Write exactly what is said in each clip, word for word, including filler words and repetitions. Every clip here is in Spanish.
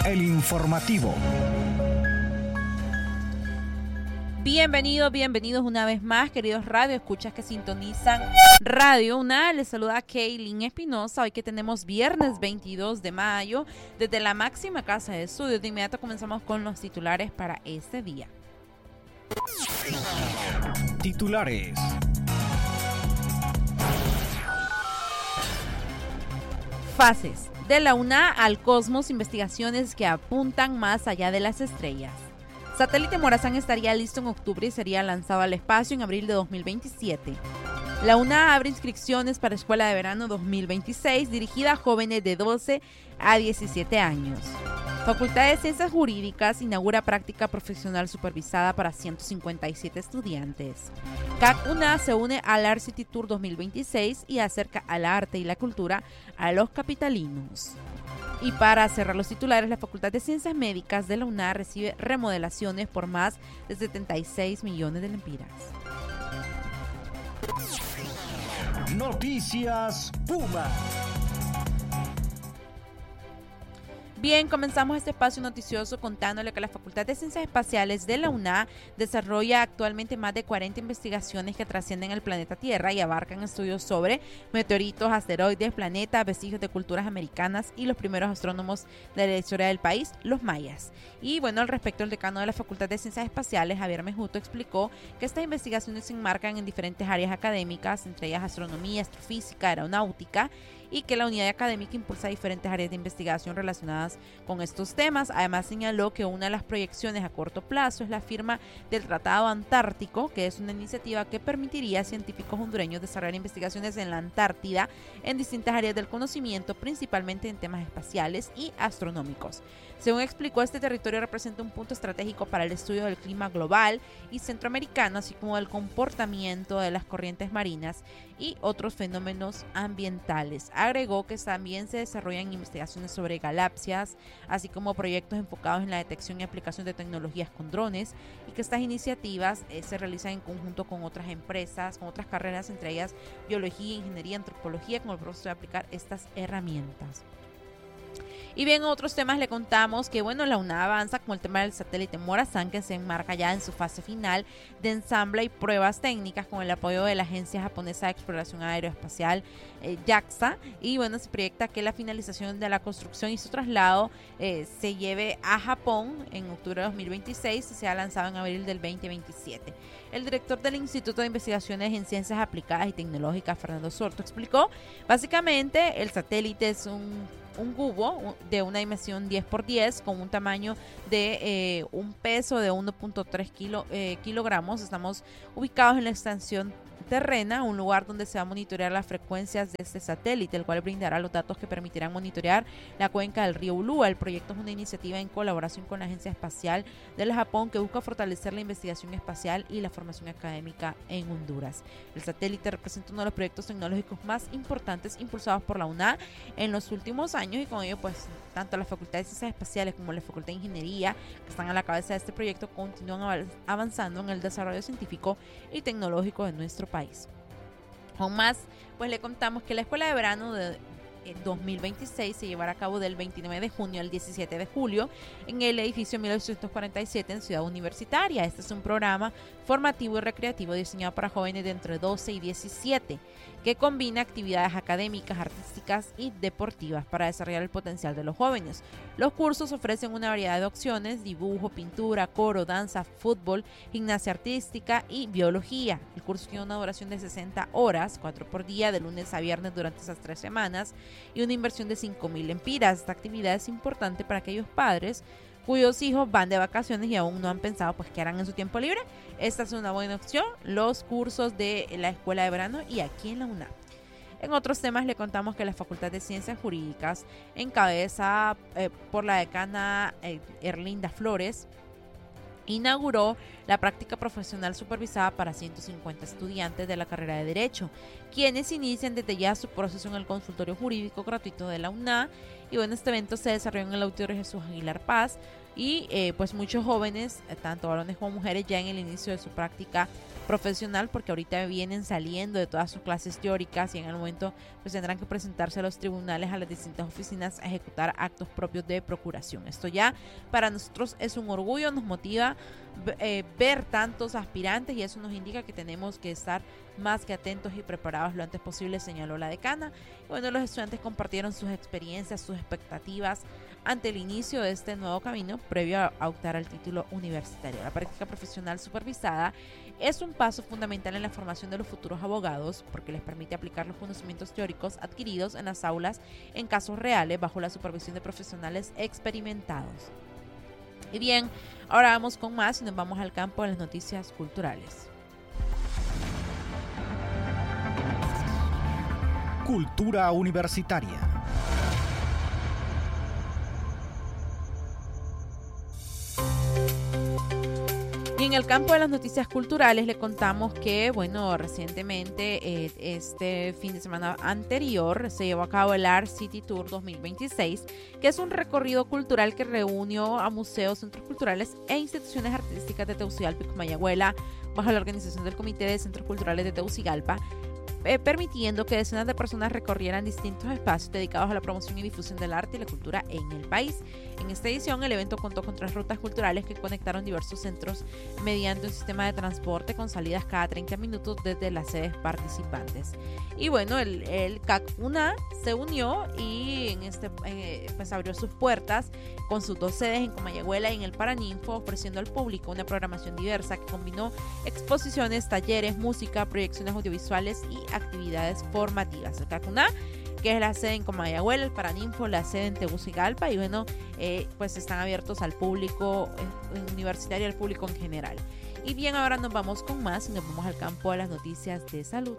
El informativo. Bienvenidos, bienvenidos una vez más, queridos radio escuchas que sintonizan Radio UNA. Les saluda Kaylin Espinosa. Hoy que tenemos viernes veintidós de mayo, desde la máxima casa de estudios. De inmediato comenzamos con los titulares para este día. Titulares. Fases. De la UNA al cosmos, investigaciones que apuntan más allá de las estrellas. Satélite Morazán estaría listo en octubre y sería lanzado al espacio en abril de dos mil veintisiete. La UNA abre inscripciones para Escuela de Verano dos mil veintiséis dirigida a jóvenes de doce a diecisiete años. Facultad de Ciencias Jurídicas inaugura práctica profesional supervisada para ciento cincuenta y siete estudiantes. C A C UNA se une al Art City Tour dos mil veintiséis y acerca al arte y la cultura a los capitalinos. Y para cerrar los titulares, la Facultad de Ciencias Médicas de la UNA recibe remodelaciones por más de setenta y seis millones de lempiras. Noticias Puma. Bien, comenzamos este espacio noticioso contándole que la Facultad de Ciencias Espaciales de la UNA desarrolla actualmente más de cuarenta investigaciones que trascienden el planeta Tierra y abarcan estudios sobre meteoritos, asteroides, planetas, vestigios de culturas americanas y los primeros astrónomos de la historia del país, los mayas. Y bueno, al respecto, el decano de la Facultad de Ciencias Espaciales, Javier Mejuto, explicó que estas investigaciones se enmarcan en diferentes áreas académicas, entre ellas astronomía, astrofísica, aeronáutica, y que la unidad académica impulsa diferentes áreas de investigación relacionadas con estos temas. Además, señaló que una de las proyecciones a corto plazo es la firma del Tratado Antártico, que es una iniciativa que permitiría a científicos hondureños desarrollar investigaciones en la Antártida en distintas áreas del conocimiento, principalmente en temas espaciales y astronómicos. Según explicó, este territorio representa un punto estratégico para el estudio del clima global y centroamericano, así como del comportamiento de las corrientes marinas y otros fenómenos ambientales. Agregó que también se desarrollan investigaciones sobre galaxias, así como proyectos enfocados en la detección y aplicación de tecnologías con drones, y que estas iniciativas eh, se realizan en conjunto con otras empresas, con otras carreras, entre ellas biología, ingeniería, antropología, con el propósito de aplicar estas herramientas. Y bien, en otros temas le contamos que bueno, la UNA avanza con el tema del satélite Morazán, que se enmarca ya en su fase final de ensamble y pruebas técnicas con el apoyo de la Agencia Japonesa de Exploración Aeroespacial, eh, JAXA, y bueno, se proyecta que la finalización de la construcción y su traslado eh, se lleve a Japón en octubre de dos mil veintiséis y sea lanzado en abril del veinte veintisiete. El director del Instituto de Investigaciones en Ciencias Aplicadas y Tecnológicas, Fernando Sorto, explicó, básicamente el satélite es un un cubo de una dimensión diez por diez con un tamaño de eh, un peso de uno punto tres kilo, eh, kilogramos. Estamos ubicados en la estación terrena, un lugar donde se va a monitorear las frecuencias de este satélite, el cual brindará los datos que permitirán monitorear la cuenca del río Ulúa. El proyecto es una iniciativa en colaboración con la Agencia Espacial del Japón que busca fortalecer la investigación espacial y la formación académica en Honduras. El satélite representa uno de los proyectos tecnológicos más importantes impulsados por la UNA en los últimos años, y con ello pues tanto la Facultad de Ciencias Espaciales como la Facultad de Ingeniería, que están a la cabeza de este proyecto, continúan avanzando en el desarrollo científico y tecnológico de nuestro país. Con más, pues le contamos que la Escuela de Verano de dos mil veintiséis se llevará a cabo del veintinueve de junio al diecisiete de julio en el edificio mil ochocientos cuarenta y siete en Ciudad Universitaria. Este es un programa formativo y recreativo diseñado para jóvenes de entre doce y diecisiete, que combina actividades académicas, artísticas y deportivas para desarrollar el potencial de los jóvenes. Los cursos ofrecen una variedad de opciones: dibujo, pintura, coro, danza, fútbol, gimnasia artística y biología. El curso tiene una duración de sesenta horas, cuatro por día, de lunes a viernes durante esas tres semanas, y una inversión de cinco mil lempiras. Esta actividad es importante para aquellos padres cuyos hijos van de vacaciones y aún no han pensado pues qué harán en su tiempo libre. Esta es una buena opción, los cursos de la Escuela de Verano y aquí en la UNA. En otros temas le contamos que la Facultad de Ciencias Jurídicas, encabezada eh, por la decana eh, Erlinda Flores, inauguró la práctica profesional supervisada para ciento cincuenta estudiantes de la carrera de Derecho, quienes inician desde ya su proceso en el consultorio jurídico gratuito de la UNA. Y bueno, este evento se desarrolló en el Auditorio Jesús Aguilar Paz, y eh, pues muchos jóvenes, tanto varones como mujeres, ya en el inicio de su práctica profesional, porque ahorita vienen saliendo de todas sus clases teóricas y en el momento pues tendrán que presentarse a los tribunales, a las distintas oficinas a ejecutar actos propios de procuración. Esto ya para nosotros es un orgullo, nos motiva eh, ver tantos aspirantes y eso nos indica que tenemos que estar más que atentos y preparados lo antes posible, señaló la decana. Y bueno, los estudiantes compartieron sus experiencias, sus expectativas ante el inicio de este nuevo camino previo a optar al título universitario. La práctica profesional supervisada es un paso fundamental en la formación de los futuros abogados porque les permite aplicar los conocimientos teóricos adquiridos en las aulas en casos reales bajo la supervisión de profesionales experimentados. Y bien, ahora vamos con más y nos vamos al campo de las noticias culturales. Cultura universitaria. Y en el campo de las noticias culturales le contamos que, bueno, recientemente, eh, este fin de semana anterior, se llevó a cabo el Art City Tour dos mil veintiséis, que es un recorrido cultural que reunió a museos, centros culturales e instituciones artísticas de Tegucigalpa y Comayagüela, bajo la organización del Comité de Centros Culturales de Tegucigalpa, eh, permitiendo que decenas de personas recorrieran distintos espacios dedicados a la promoción y difusión del arte y la cultura en el país. En esta edición, el evento contó con tres rutas culturales que conectaron diversos centros mediante un sistema de transporte con salidas cada treinta minutos desde las sedes participantes. Y bueno, el, el C A C U N A se unió y en este, eh, pues abrió sus puertas con sus dos sedes en Comayagüela y en el Paraninfo, ofreciendo al público una programación diversa que combinó exposiciones, talleres, música, proyecciones audiovisuales y actividades formativas. El C A C U N A, que es la sede en Comayagüela, el Paraninfo, la sede en Tegucigalpa, y bueno, eh, pues están abiertos al público eh, universitario y al público en general. Y bien, ahora nos vamos con más y nos vamos al campo de las noticias de salud.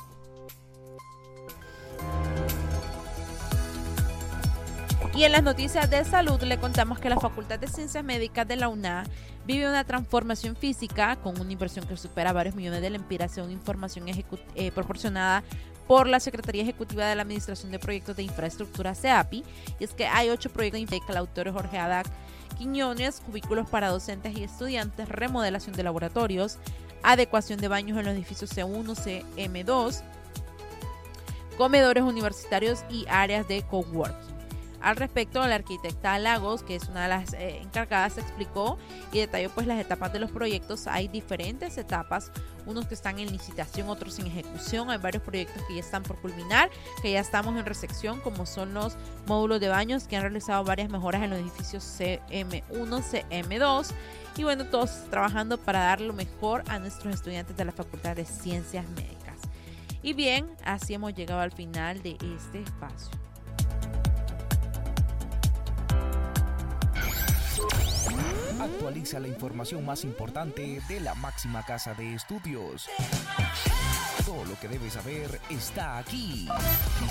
Y en las noticias de salud le contamos que la Facultad de Ciencias Médicas de la U N A vive una transformación física con una inversión que supera varios millones de lempiras, según información eh, proporcionada por la Secretaría Ejecutiva de la Administración de Proyectos de Infraestructura, CEAPI. Y es que hay ocho proyectos de el autor Jorge Adac Quiñones, cubículos para docentes y estudiantes, remodelación de laboratorios, adecuación de baños en los edificios C uno, C M dos, comedores universitarios y áreas de coworking. Al respecto, la arquitecta Lagos, que es una de las eh, encargadas, explicó y detalló pues las etapas de los proyectos. Hay diferentes etapas, unos que están en licitación, otros en ejecución. Hay varios proyectos que ya están por culminar, que ya estamos en recepción, como son los módulos de baños, que han realizado varias mejoras en los edificios C M uno, C M dos. Y bueno, todos trabajando para dar lo mejor a nuestros estudiantes de la Facultad de Ciencias Médicas. Y bien, así hemos llegado al final de este espacio. Actualiza la información más importante de la máxima casa de estudios. Todo lo que debes saber está aquí.